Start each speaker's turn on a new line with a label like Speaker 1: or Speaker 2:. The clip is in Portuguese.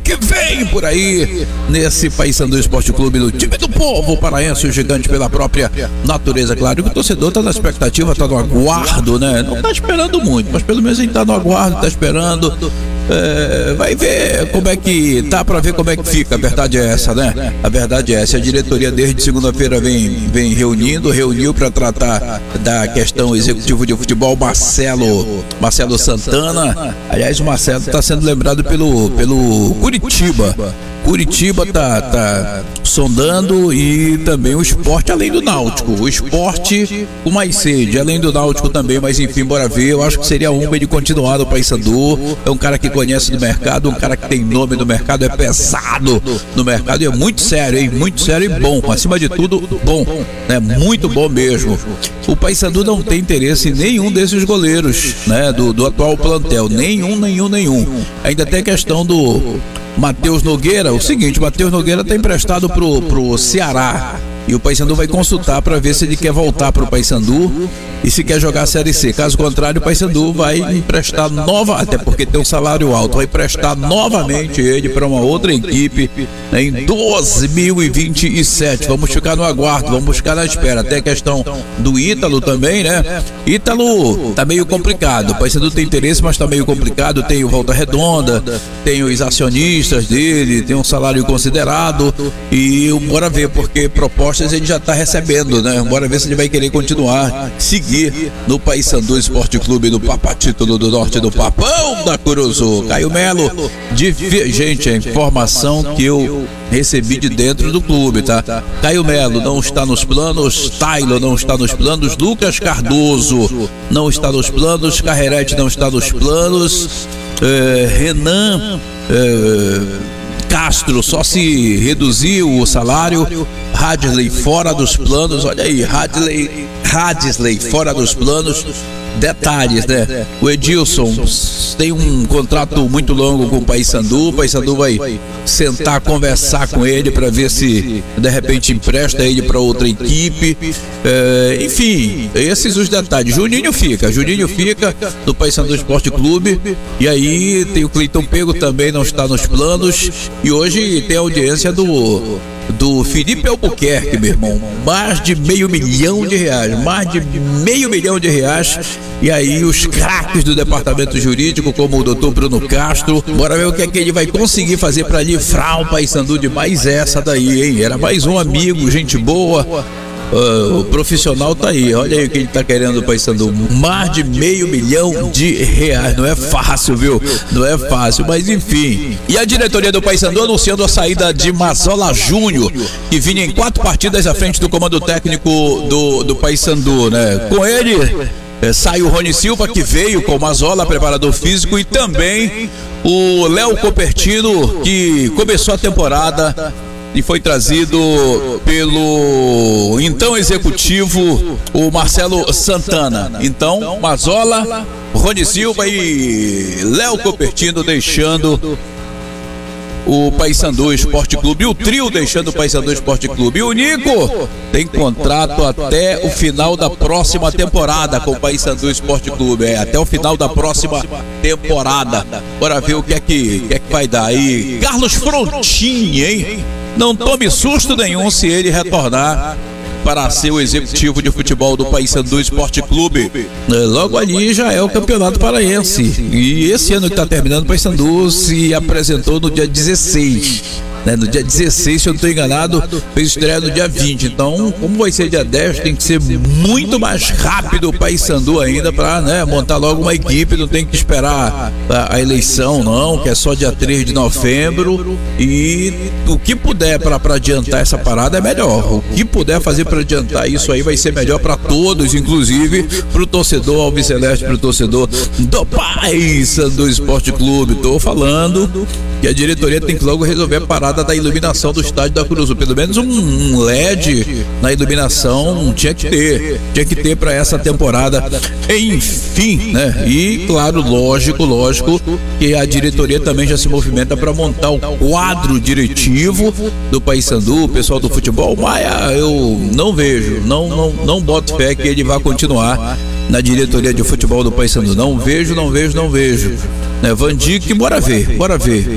Speaker 1: que vem por aí nesse Paysandu Esporte Clube do time do povo paraense, o gigante pela própria natureza. Claro que o torcedor tá na expectativa, tá no aguardo, né? Não tá esperando muito, mas pelo menos ele tá no aguardo, tá esperando. Vai ver como é que tá, pra ver como é que fica. A verdade é essa, né? A verdade é essa. A diretoria desde segunda-feira vem reuniu para tratar da questão executivo de futebol, Marcelo Santana. Aliás, o Marcelo está sendo lembrado pelo Curitiba. Curitiba tá sondando, e também o esporte, além do Náutico. O esporte com mais sede, além do Náutico também, mas enfim, bora ver. Eu acho que seria de continuar no Paysandu. É um cara que conhece do mercado, um cara que tem nome no mercado, é pesado no mercado e é muito sério, hein? Muito sério e bom. Acima de tudo, bom, né? Muito bom mesmo. O Paysandu não tem interesse em nenhum desses goleiros, né? Do atual plantel. Nenhum. Ainda tem a questão do Matheus Nogueira. O seguinte, o Matheus Nogueira está emprestado pro Ceará, e o Paysandu vai consultar para ver se ele quer voltar pro Paysandu e se quer jogar a Série C. Caso contrário, o Paysandu vai emprestar até porque tem um salário alto, vai emprestar novamente ele para uma outra equipe, né, em 2027. Vamos ficar no aguardo, vamos ficar na espera. Até a questão do Ítalo também, né? Ítalo tá meio complicado. O Paysandu tem interesse, mas tá meio complicado. Tem o Volta Redonda, tem os acionistas dele, tem um salário considerado, e bora ver, porque propostas ele já tá recebendo, né? Bora ver se ele vai querer continuar, seguir no Paysandu Esporte Clube do Papatítulo do Norte do Papão da Curuzu. Caio Melo, gente, a informação que eu recebi de dentro do clube, tá? Caio Melo não está nos planos, Taylor não está nos planos, Lucas Cardoso não está nos planos, Carrerete não está nos planos, Renan Castro só se reduziu o salário, Hadley fora dos planos. Olha aí, Hadley fora dos planos. Detalhes, né? O Edilson tem um contrato muito longo com o Paysandu. O Paysandu vai sentar, conversar com ele para ver se de repente empresta ele para outra equipe. Enfim, esses os detalhes. Juninho fica no Paysandu Esporte Clube. E aí tem o Cleiton Pego, também não está nos planos. E hoje tem a audiência do Felipe Albuquerque, meu irmão. Mais de R$500 milhões. E aí os craques do departamento jurídico, como o doutor Bruno Castro, bora ver o que é que ele vai conseguir fazer para livrar o Paysandu de mais essa daí, hein? Era mais um amigo, gente boa. O profissional tá aí, olha aí o que ele tá querendo do Paysandu, mais de R$500 milhões. Não é fácil, viu? Não é fácil, mas enfim. E a diretoria do Paysandu anunciando a saída de Mazola Júnior, que vinha em 4 partidas à frente do comando técnico do Paysandu, né? Com ele sai o Rony Silva, que veio com o Mazola, preparador físico, e também o Léo Copertino, que começou a temporada e foi trazido pelo então executivo, o Marcelo Santana. Então, Mazola, Rony Silva e Léo Copertino deixando o Paysandu Esporte Clube, e o trio deixando o Paysandu Esporte Clube. E o Nico tem contrato até o final da próxima temporada com o Paysandu Esporte Clube. Até o final da próxima temporada. Bora ver o que é que vai dar aí. Carlos Frontini, hein? Não tome susto nenhum se ele retornar para ser o executivo de futebol do Paysandu Esporte Clube. Logo ali já é o Campeonato Paraense. E esse ano que está terminando, o Paysandu se apresentou no dia 16. No dia 16, se eu não estou enganado, fez estreia no dia 20. Então, como vai ser dia 10, tem que ser muito mais rápido o Paysandu ainda para, né, montar logo uma equipe. Não tem que esperar a eleição, não, que é só dia 3 de novembro. E o que puder para adiantar essa parada é melhor. O que puder fazer para adiantar isso aí vai ser melhor para todos, inclusive para o torcedor alviceleste, para o torcedor do Paysandu Esporte Clube. Estou falando que a diretoria tem que logo resolver a parada da iluminação do estádio da Curuzu. Pelo menos um LED na iluminação tinha que ter para essa temporada. Enfim, né? E claro, lógico que a diretoria também já se movimenta para montar o quadro diretivo do Paysandu, o pessoal do futebol. Maia, eu não vejo, não boto fé que ele vai continuar na diretoria de futebol do Paysandu. Não vejo. Van Dijk, bora ver.